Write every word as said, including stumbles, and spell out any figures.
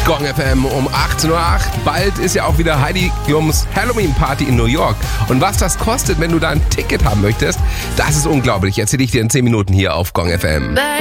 Gong F M um achtzehn Uhr acht. Bald ist ja auch wieder Heidi Klums Halloween Party in New York. Und was das kostet, wenn du da ein Ticket haben möchtest, das ist unglaublich. Erzähle ich dir in zehn Minuten hier auf Gong F M.